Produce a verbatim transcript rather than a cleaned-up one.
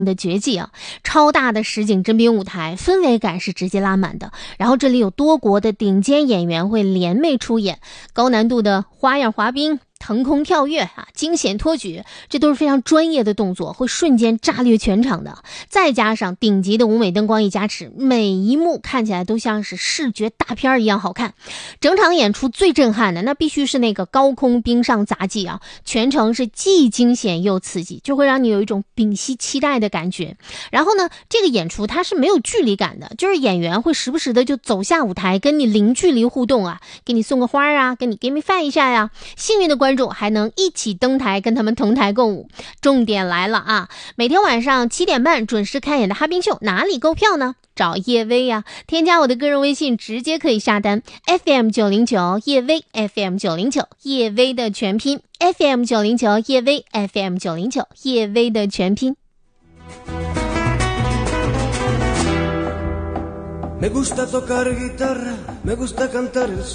的绝技啊，超大的实景真冰舞台，氛围感是直接拉满的。然后这里有多国的顶尖演员会联袂出演，高难度的花样滑冰、腾空跳跃啊，惊险托举，这都是非常专业的动作，会瞬间炸裂全场的。再加上顶级的舞美灯光一加持，每一幕看起来都像是视觉大片一样好看。整场演出最震撼的那必须是那个高空冰上杂技啊，全程是既惊险又刺激，就会让你有一种屏息期待的感觉。然后呢，这个演出它是没有距离感的，就是演员会时不时的就走下舞台跟你零距离互动啊，给你送个花啊，给你 give me five 一下呀。幸运的观众还能一起登台跟他们同台共舞。重点来了啊，每天晚上七点半准时开演的哈冰秀哪里购票呢？找叶薇呀、啊，添加我的个人微信直接可以下单 F M 九零九 叶薇 F M 九零九 叶薇的全拼 F M 九零九 叶薇 F M 九零九 叶薇的全拼。Me gusta tocar guitarra, me gusta cantar el